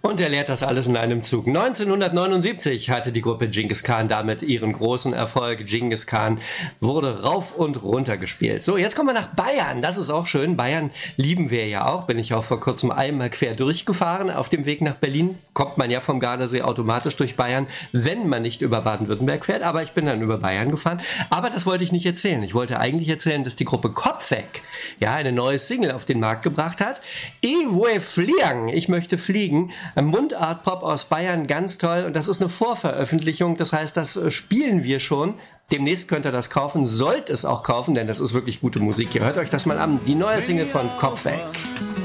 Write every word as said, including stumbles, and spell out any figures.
Und er lehrt das alles in einem Zug. neunzehnhundertneunundsiebzig hatte die Gruppe Genghis Khan damit ihren großen Erfolg. Genghis Khan wurde rauf und runter gespielt. So, jetzt kommen wir nach Bayern. Das ist auch schön. Bayern lieben wir ja auch. Bin ich auch vor kurzem einmal quer durchgefahren. Auf dem Weg nach Berlin kommt man ja vom Gardasee automatisch durch Bayern, wenn man nicht über Baden-Württemberg fährt. Aber ich bin dann über Bayern gefahren. Aber das wollte ich nicht erzählen. Ich wollte eigentlich erzählen, dass die Gruppe Kopfweg ja eine neue Single auf den Markt gebracht hat. Ich will fliegen. Ich möchte fliegen. Mundart-Pop aus Bayern, ganz toll. Und das ist eine Vorveröffentlichung. Das heißt, das spielen wir schon. Demnächst könnt ihr das kaufen. Sollt es auch kaufen, denn das ist wirklich gute Musik. Ihr hört euch das mal an. Die neue Single von Kopfweg.